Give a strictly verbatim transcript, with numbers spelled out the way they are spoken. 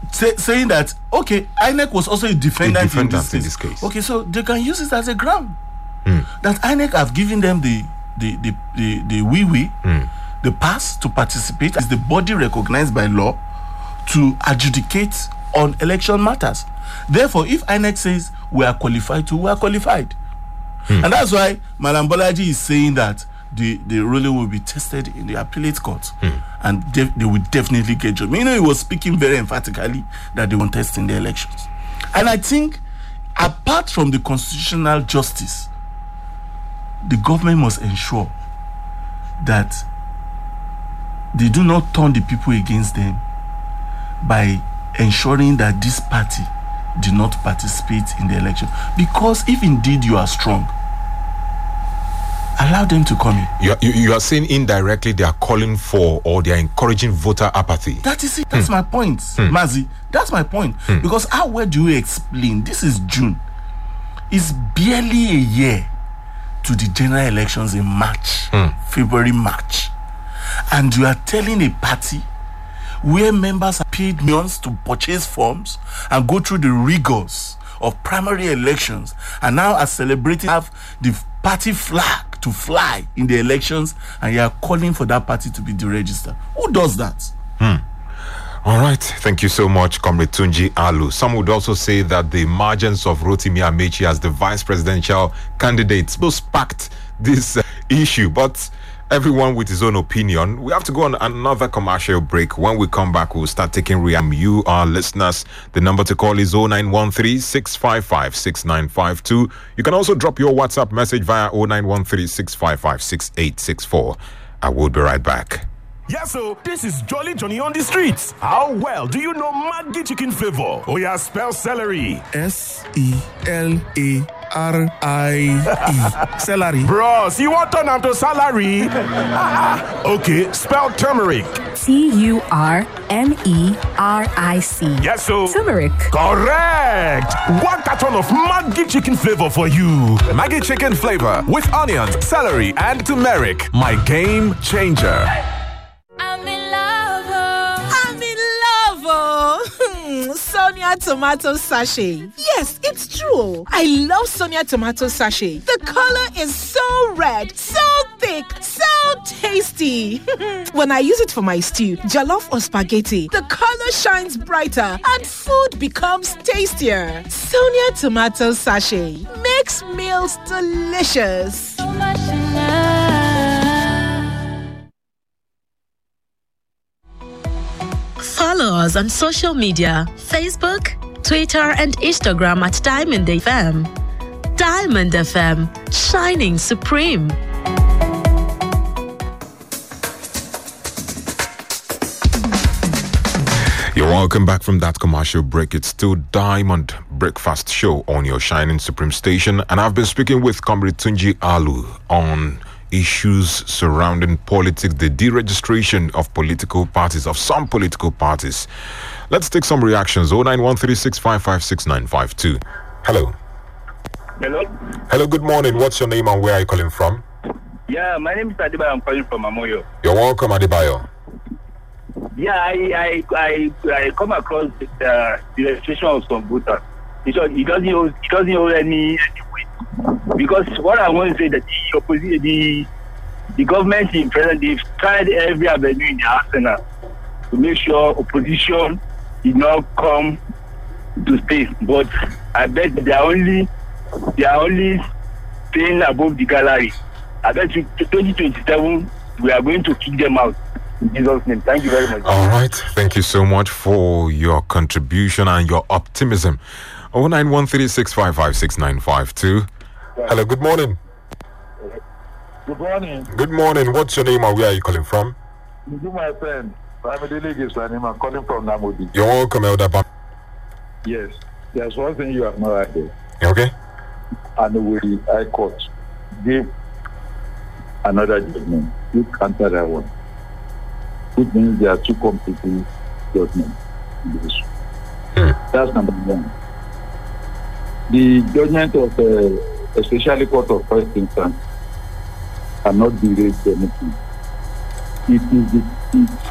say, saying that, okay, I N E C was also a defendant, a defendant in, this in this case. Okay, so they can use it as a ground. Mm. That I N E C have given them the the the the, the wee-wee, mm. the pass to participate as the body recognized by law to adjudicate on election matters. Therefore, if I N E C says we are qualified to, we are qualified. Mm. And that's why Malam Bolaji is saying that the, the ruling will be tested in the appellate court. Mm. And de- they will definitely get judged. You know, he was speaking very emphatically that they won't test in the elections. And I think, apart from the constitutional justice, the government must ensure that they do not turn the people against them by ensuring that this party did not participate in the election. Because if indeed you are strong, allow them to come in. You are, you, you are saying indirectly they are calling for or they are encouraging voter apathy. That is it. That's hmm. my point, hmm. Mazi. That's my point. Hmm. Because how well do you explain? This is June. It's barely a year to the general elections in March, hmm. February, March. And you are telling a party where members are paid millions to purchase forms and go through the rigors of primary elections, and now are celebrating have the party flag to fly in the elections, and you are calling for that party to be deregistered. Who does that? Hmm. All right. Thank you so much, Comrade Tunji Alu. Some would also say that the emergence of Rotimi Amechi as the vice presidential candidate will sparked this uh, issue, but everyone with his own opinion. We have to go on another commercial break. When we come back, we'll start taking reaction. You, our listeners, the number to call is zero nine one three, six five five, six nine five two. You can also drop your WhatsApp message via zero nine one three, six five five, six eight six four. I will be right back. Yeah, so this is Jolly Johnny on the streets. How well do you know Maggi chicken flavor? Oh yeah, spell celery. S E L A R I E. Celery. Bros, you want turn am to salary? Okay, spell turmeric. T U R M E R I C. Yes, so turmeric. Correct. One carton of Maggi chicken flavor for you. Maggi chicken flavor with onions, celery, and turmeric. My game changer. I'm in love, oh. I'm in love, oh. Sonia tomato sachet. Yes, it's true. I love Sonia tomato sachet. The color is so red, so thick, so tasty. When I use it for my stew, jollof or spaghetti, the color shines brighter and food becomes tastier. Sonia tomato sachet makes meals delicious. So much in love. Follow us on social media, Facebook, Twitter, and Instagram at Diamond F M. Diamond F M, shining supreme. You're welcome back from that commercial break. It's still Diamond Breakfast Show on your Shining Supreme station, and I've been speaking with Comrade Tunji Alu on issues surrounding politics, the deregistration of political parties, of some political parties. Let's take some reactions. zero nine one three, six five five, six nine five two. Hello. Hello. Hello, good morning. What's your name and where are you calling from? Yeah, my name is Adebayo. I'm calling from Amoyo. You're welcome, Adebayo. Yeah, I I I, I come across the, uh, the registration of some voters. It doesn't it doesn't hold any, any weight. Because what I want to say that the opposition, the the government in present, they've tried every avenue in their arsenal to make sure opposition did not come to stay. But I bet they are only they are only staying above the gallery. I bet you twenty twenty-seven we are going to kick them out. In Jesus' name. Thank you very much. All right. Thank you so much for your contribution and your optimism. zero nine one three, six five five, six nine five two. Hello, good morning. Good morning. Good morning. What's your name and where are you calling from? You do my friend. Family League is my name. I'm calling from Namodi. You're welcome, Elder Bam. Yes. There's one thing you have not heard. Okay. And the High Court gave another judgment. You counter that one. It means there are two competing judgments in this. Hmm. That's number one. The judgment of the uh, especially court of first instance cannot be raised anything. It is the it